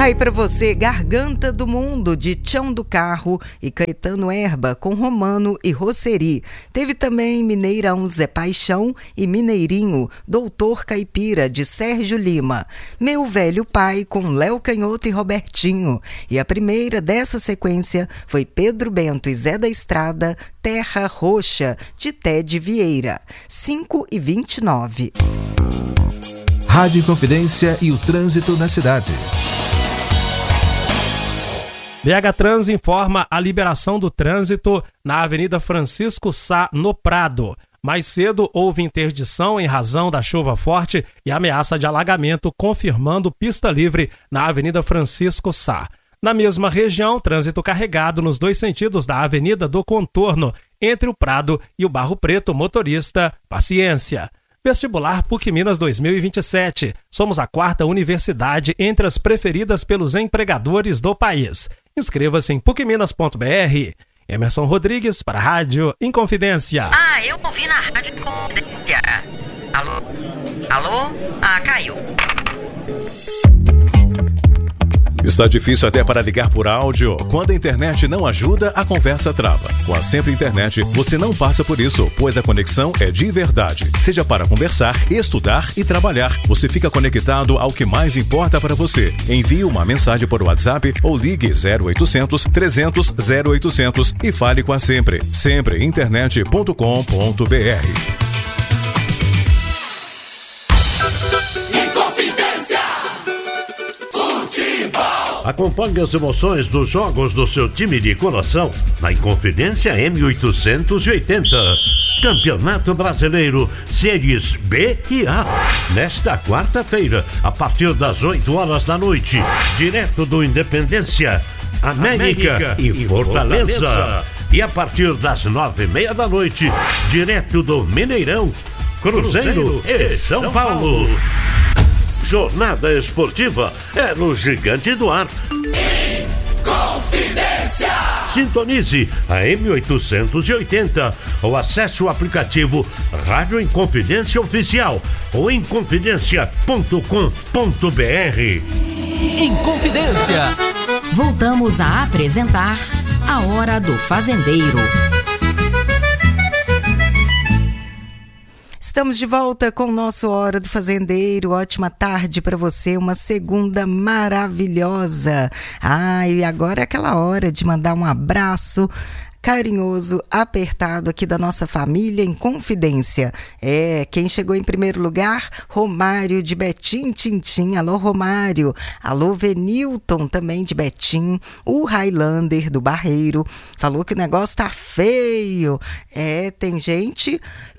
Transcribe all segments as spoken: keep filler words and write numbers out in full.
Aí para você, Garganta do Mundo, de Tião do Carro e Caetano Herba, com Romano e Rosseri. Teve também Mineirão, Zé Paixão e Mineirinho, Doutor Caipira, de Sérgio Lima. Meu Velho Pai, com Léo Canhoto e Robertinho. E a primeira dessa sequência foi Pedro Bento e Zé da Estrada, Terra Roxa, de Ted Vieira. cinco e vinte e nove. Rádio Inconfidência e o trânsito na cidade. B H Trans informa a liberação do trânsito na Avenida Francisco Sá, no Prado. Mais cedo houve interdição em razão da chuva forte e ameaça de alagamento, confirmando pista livre na Avenida Francisco Sá. Na mesma região, trânsito carregado nos dois sentidos da Avenida do Contorno, entre o Prado e o Barro Preto. Motorista, paciência. Vestibular PUC Minas dois mil e vinte e sete. Somos a quarta universidade entre as preferidas pelos empregadores do país. Inscreva-se em puc minas ponto b r. Emerson Rodrigues para a Rádio Inconfidência. Ah, eu ouvi na Rádio Inconfidência. Alô? Alô? Ah, caiu. Está difícil até para ligar por áudio? Quando a internet não ajuda, a conversa trava. Com a Sempre Internet, você não passa por isso, pois a conexão é de verdade. Seja para conversar, estudar e trabalhar, você fica conectado ao que mais importa para você. Envie uma mensagem por WhatsApp ou ligue zero oitocentos, trezentos, zero oitocentos e fale com a Sempre. sempre internet ponto com ponto b r. Acompanhe as emoções dos jogos do seu time de coração na Inconfidência M oitocentos e oitenta. Campeonato Brasileiro, séries B e A. Nesta quarta-feira, a partir das oito horas da noite, direto do Independência, América, América e, e Fortaleza. Fortaleza. E a partir das nove e meia da noite, direto do Mineirão, Cruzeiro, Cruzeiro e São, São Paulo. Paulo. Jornada esportiva é no Gigante do Ar. Inconfidência! Sintonize a M oitocentos e oitenta ou acesse o aplicativo Rádio Inconfidência Oficial ou inconfidência ponto com ponto b r. Inconfidência. Voltamos a apresentar A Hora do Fazendeiro. Estamos de volta com o nosso Hora do Fazendeiro. Ótima tarde para você, uma segunda maravilhosa. Ah, e agora é aquela hora de mandar um abraço carinhoso, apertado aqui da nossa família Inconfidência. É, quem chegou em primeiro lugar? Romário de Betim, Tintim. Alô, Romário. Alô, Venilton, também de Betim. O Highlander do Barreiro falou que o negócio tá feio. É, tem gente...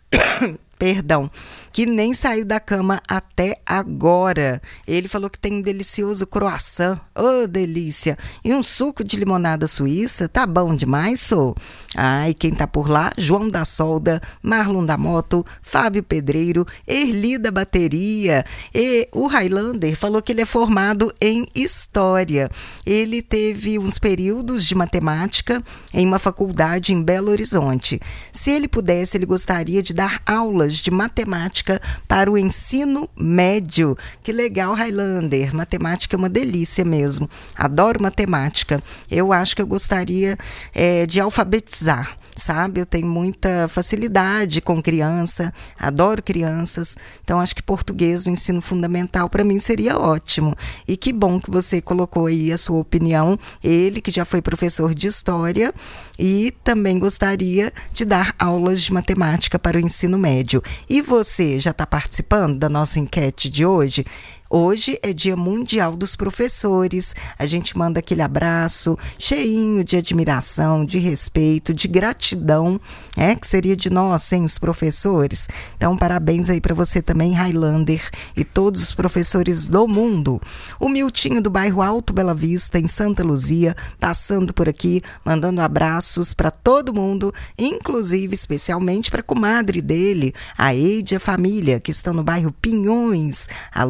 Perdão, que nem saiu da cama até agora. Ele falou que tem um delicioso croissant, ô oh, delícia, e um suco de limonada suíça, tá bom demais, sou. Ah, e quem tá por lá? João da Solda, Marlon da Moto, Fábio Pedreiro, Erli da Bateria. E o Highlander falou que ele é formado em História. Ele teve uns períodos de matemática em uma faculdade em Belo Horizonte. Se ele pudesse, ele gostaria de dar aulas de matemática para o ensino médio. Que legal, Highlander. Matemática é uma delícia mesmo. Adoro matemática. Eu acho que eu gostaria é, de alfabetizar, sabe? Eu tenho muita facilidade com criança, adoro crianças, então acho que português, o ensino fundamental, para mim seria ótimo. E que bom que você colocou aí a sua opinião, ele que já foi professor de história e também gostaria de dar aulas de matemática para o ensino médio. E você já está participando da nossa enquete de hoje? Hoje é Dia Mundial dos Professores. A gente manda aquele abraço cheinho de admiração, de respeito, de gratidão, é, que seria de nós sem os professores. Então, parabéns aí para você também, Highlander, e todos os professores do mundo. O Miltinho do bairro Alto Bela Vista, em Santa Luzia, passando por aqui, mandando abraços para todo mundo, inclusive especialmente para a comadre dele, a Eide e a família, que estão no bairro Pinhões. Alô, Eide.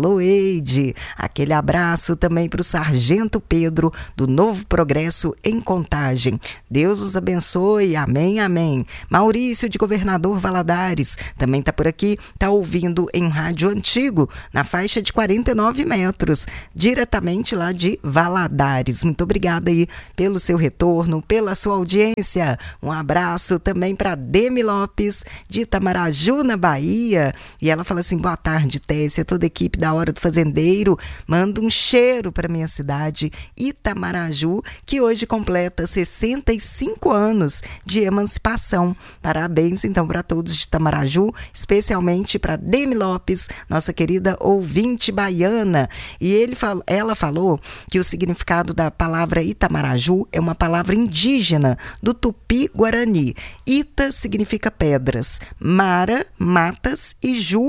Neide. Aquele abraço também para o Sargento Pedro, do Novo Progresso em Contagem. Deus os abençoe, amém, amém. Maurício, de Governador Valadares, também está por aqui, está ouvindo em rádio antigo, na faixa de quarenta e nove metros, diretamente lá de Valadares. Muito obrigada aí pelo seu retorno, pela sua audiência. Um abraço também para Demi Lopes, de Itamaraju, na Bahia. E ela fala assim: boa tarde, Tessia, toda a equipe da Hora do Fazendeiro. Manda um cheiro para minha cidade, Itamaraju, que hoje completa sessenta e cinco anos de emancipação. Parabéns, então, para todos de Itamaraju, especialmente para Demi Lopes, nossa querida ouvinte baiana. E ele, ela falou que o significado da palavra Itamaraju é uma palavra indígena do Tupi-Guarani. Ita significa pedras, Mara, matas e Ju,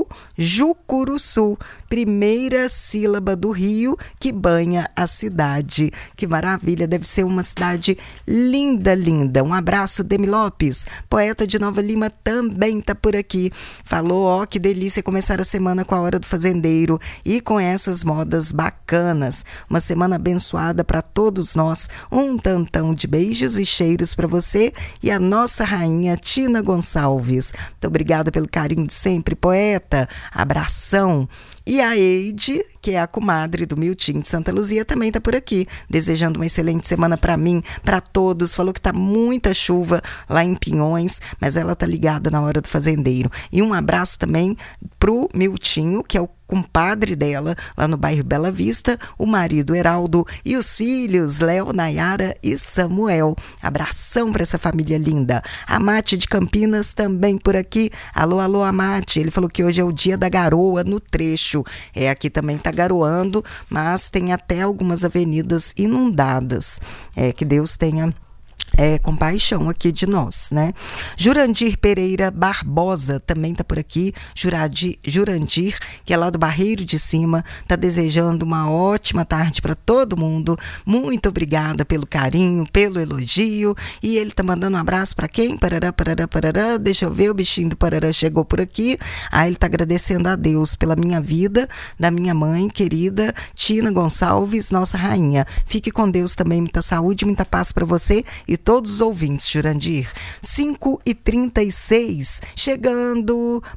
Jucuruçu, primeira sílaba do rio que banha a cidade. Que maravilha, deve ser uma cidade linda, linda. Um abraço, Demi Lopes, poeta de Nova Lima, também tá por aqui. Falou, ó, que delícia começar a semana com a Hora do Fazendeiro e com essas modas bacanas. Uma semana abençoada para todos nós. Um tantão de beijos e cheiros para você e a nossa rainha Tina Gonçalves. Muito obrigada pelo carinho de sempre, poeta. Abração. E a Eide, que é a comadre do Miltinho de Santa Luzia, também está por aqui, desejando uma excelente semana para mim, para todos. Falou que está muita chuva lá em Pinhões, mas ela está ligada na Hora do Fazendeiro. E um abraço também pro Miltinho, que é o compadre dela, lá no bairro Bela Vista, o marido Heraldo e os filhos Léo, Nayara e Samuel. Abração para essa família linda. A Mate de Campinas também por aqui. Alô, alô, Amate. Ele falou que hoje é o dia da garoa no trecho. É, aqui também tá garoando, mas tem até algumas avenidas inundadas. É, que Deus tenha É, compaixão aqui de nós, né? Jurandir Pereira Barbosa também tá por aqui. Juradir, Jurandir, que é lá do Barreiro de Cima, tá desejando uma ótima tarde para todo mundo. Muito obrigada pelo carinho, pelo elogio. E ele tá mandando um abraço para quem? Parará, parará, parará. Deixa eu ver, o bichinho do Parará chegou por aqui. Ah, ele tá agradecendo a Deus pela minha vida, da minha mãe querida Tina Gonçalves, nossa rainha. Fique com Deus também, muita saúde, muita paz para você e todos os ouvintes, Jurandir. cinco e trinta e seis, chegando